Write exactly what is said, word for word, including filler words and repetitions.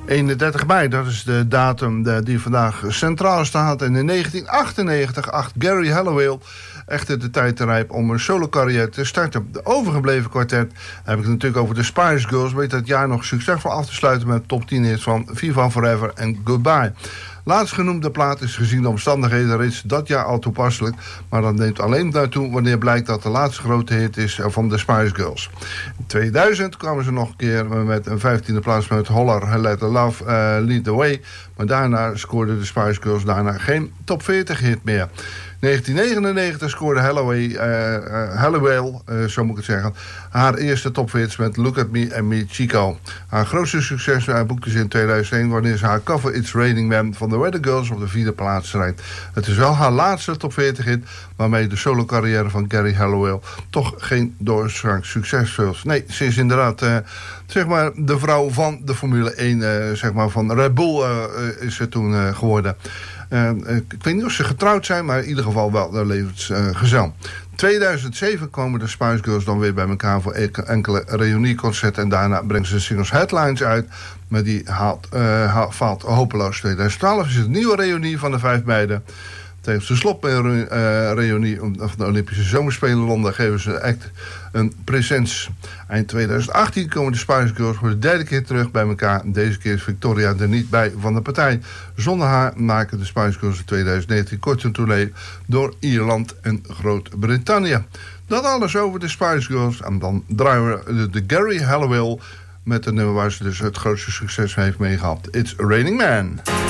eenendertig mei, dat is de datum die vandaag centraal staat. En in negentien achtennegentig acht Gary Halliwell echter de tijd te rijp om een solo-carrière te starten. De overgebleven kwartet, heb ik het natuurlijk over de Spice Girls, weet dat jaar nog succesvol af te sluiten met top tien hits van Viva Forever en Goodbye. Laatstgenoemde plaat is gezien de omstandigheden reeds dat jaar al toepasselijk, maar dat neemt alleen naartoe wanneer blijkt dat de laatste grote hit is van de Spice Girls. In tweeduizend kwamen ze nog een keer met een vijftiende plaats met Holler, Let the Love uh, Lead the Way, maar daarna scoorden de Spice Girls daarna geen top veertig hit meer. negentien negenennegentig scoorde Halliwell, uh, uh, Halliwell uh, zo moet ik het zeggen, haar eerste tophits met Look at Me en Me Chico. Haar grootste succes uh, boekte ze in tweeduizend één wanneer ze haar cover It's Raining Man van The Weather Girls op de vierde plaats rijdt. Het is wel haar laatste top veertig hit waarmee de solo carrière van Gary Halliwell toch geen doorslaand succes was. Nee, ze is inderdaad uh, zeg maar de vrouw van de Formule één, uh, zeg maar van Red Bull uh, is ze toen uh, geworden. Uh, ik weet niet of ze getrouwd zijn, maar in ieder geval wel de levensgezel. tweeduizend zeven komen de Spice Girls dan weer bij elkaar voor enkele reunieconcerten. En daarna brengen ze de singles Headlines uit. Maar die haalt, uh, faalt hopeloos. tweeduizend twaalf is het nieuwe reunie van de vijf meiden. Tijdens de slotreunie van de Olympische Zomerspelen in Londen geven ze echt een presents. Eind tweeduizend achttien komen de Spice Girls voor de derde keer terug bij elkaar. Deze keer is Victoria er niet bij van de partij. Zonder haar maken de Spice Girls in tweeduizend negentien kort een tournee door Ierland en Groot-Brittannië. Dat alles over de Spice Girls. En dan draaien we de Gary Halliwell met een nummer waar ze dus het grootste succes heeft meegehad. It's Raining Man.